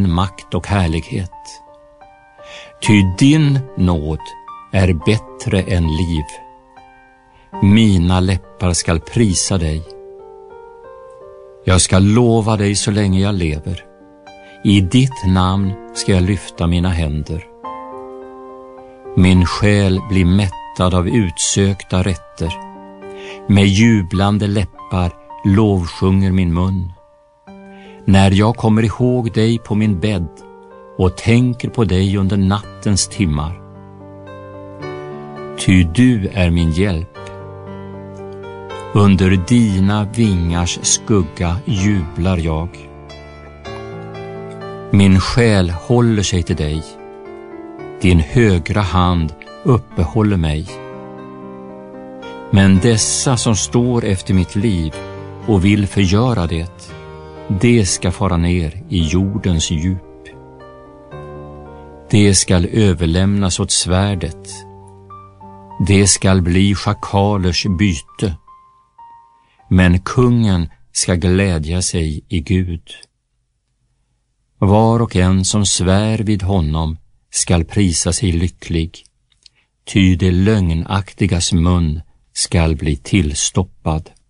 din makt och härlighet. Ty din nåd är bättre än liv. Mina läppar skall prisa dig. Jag ska lova dig så länge jag lever. I ditt namn ska jag lyfta mina händer. Min själ blir mättad av utsökta rätter. Med jublande läppar lovsjunger min mun. När jag kommer ihåg dig på min bädd och tänker på dig under nattens timmar. Ty du är min hjälp. Under dina vingars skugga jublar jag. Min själ håller sig till dig. Din högra hand uppehåller mig. Men dessa som står efter mitt liv och vill förgöra det ska fara ner i jordens djup. Det skall överlämnas åt svärdet. Det skall bli schakalers byte. Men kungen ska glädja sig i Gud. Var och en som svär vid honom skall prisa sig lycklig, ty det lögnaktigas mun skall bli tillstoppad.